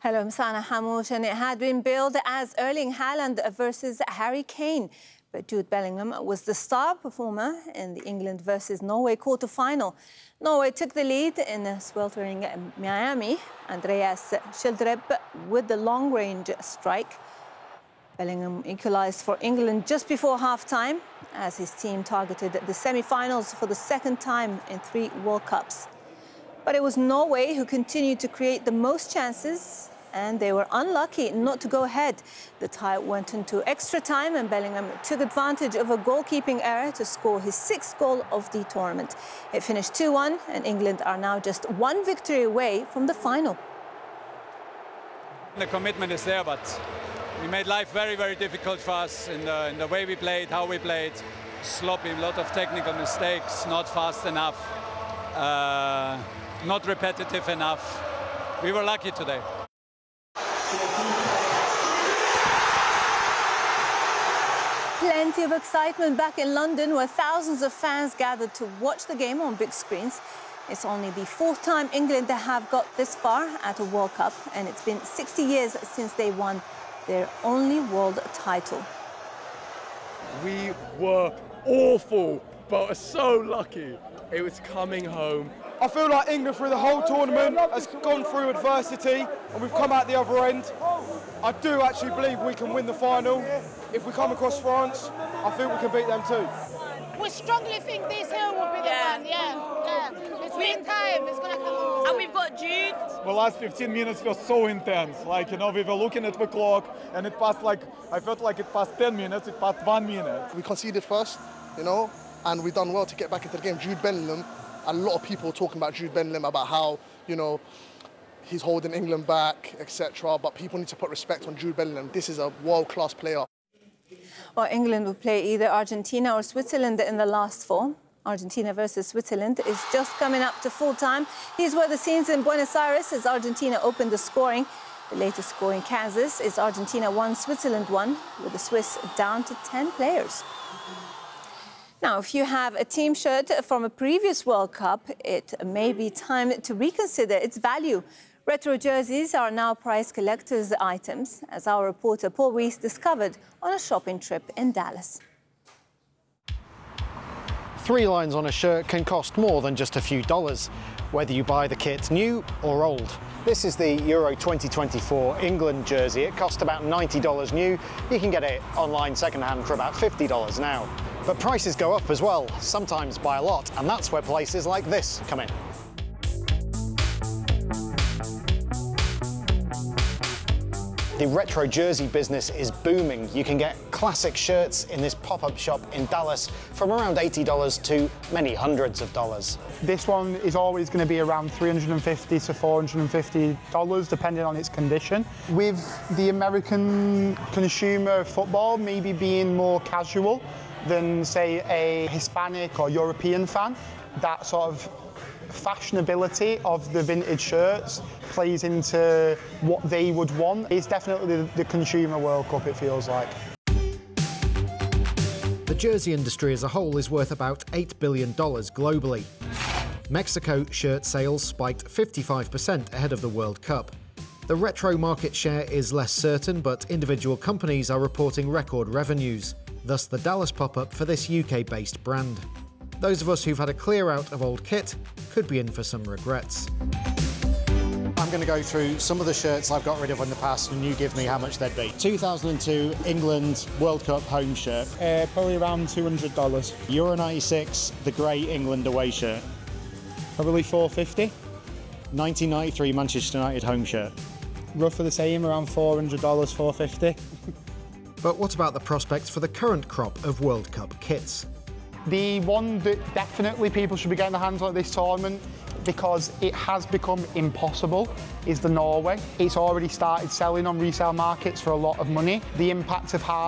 Hello, I'm Sana Hamouche, and it had been billed as Erling Haaland versus Harry Kane. But Jude Bellingham was the star performer in the England versus Norway quarter-final. Norway took the lead in a sweltering Miami. Andreas Schildrep with the long-range strike. Bellingham equalised for England just before half-time as his team targeted the semi-finals for the second time in 3 World Cups. But it was Norway who continued to create the most chances, and they were unlucky not to go ahead. The tie went into extra time, and Bellingham took advantage of a goalkeeping error to score his 6th goal of the tournament. It finished 2-1, and England are now just 1 victory away from the final. The commitment is there, but we made life very, very difficult for us in the way we played, how we played. Sloppy, a lot of technical mistakes, not fast enough, not repetitive enough. We were lucky today. Plenty of excitement back in London, where thousands of fans gathered to watch the game on big screens. It's only the 4th time England have got this far at a World Cup, and it's been 60 years since they won their only world title. We were awful, but we're so lucky it was coming home. I feel like England through the whole tournament has gone through adversity and we've come out the other end. I do actually believe we can win the final. If we come across France, I think we can beat them too. We strongly think this here will be the one, It's been time, it's gonna come. And we've got Jude. The last 15 minutes were so intense. Like, you know, we were looking at the clock and it passed I felt like it passed 10 minutes, it passed 1 minute. We conceded first, you know, and we've done well to get back into the game. Jude Bellingham, a lot of people talking about Jude Bellingham, about how, you know, he's holding England back, etc. But people need to put respect on Jude Bellingham. This is a world-class player. Well, England will play either Argentina or Switzerland in the last 4. Argentina versus Switzerland is just coming up to full time. These were the scenes in Buenos Aires as Argentina opened the scoring. The latest score in Kansas is Argentina 1, Switzerland 1, with the Swiss down to 10 players. Now, if you have a team shirt from a previous World Cup, it may be time to reconsider its value. Retro jerseys are now prized collector's items, as our reporter Paul Rees discovered on a shopping trip in Dallas. 3 lines on a shirt can cost more than just a few dollars, whether you buy the kit new or old. This is the Euro 2024 England jersey. It cost about $90 new. You can get it online second-hand for about $50 now. But prices go up as well, sometimes by a lot, and that's where places like this come in. The retro jersey business is booming. You can get classic shirts in this pop-up shop in Dallas from around $80 to many hundreds of dollars. This one is always going to be around $350 to $450, depending on its condition. With the American consumer football maybe being more casual than, say, a Hispanic or European fan, that sort of fashionability of the vintage shirts plays into what they would want. It's definitely the consumer World Cup, it feels like. The jersey industry as a whole is worth about $8 billion globally. Mexico shirt sales spiked 55% ahead of the World Cup. The retro market share is less certain, but individual companies are reporting record revenues, thus the Dallas pop-up for this UK-based brand. Those of us who've had a clear out of old kit could be in for some regrets. I'm going to go through some of the shirts I've got rid of in the past and you give me how much they'd be. 2002 England World Cup home shirt. Probably around $200. Euro 96, the grey England away shirt. Probably $450. 1993 Manchester United home shirt. Roughly the same, around $400, $450. But what about the prospects for the current crop of World Cup kits? The one that definitely people should be getting their hands on at this tournament, because it has become impossible, is the Norway. It's already started selling on resale markets for a lot of money. The impact of